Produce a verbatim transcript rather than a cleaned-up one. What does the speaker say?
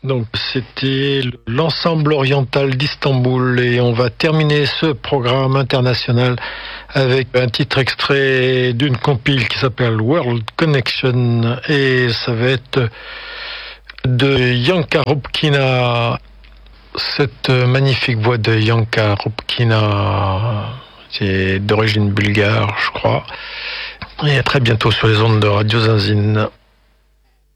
Donc c'était l'ensemble oriental d'Istanbul et on va terminer ce programme international avec un titre extrait d'une compile qui s'appelle World Connection et ça va être de Yanka Rupkina, cette magnifique voix de Yanka Rupkina qui est d'origine bulgare je crois. Et à très bientôt sur les ondes de Radio Zinzine.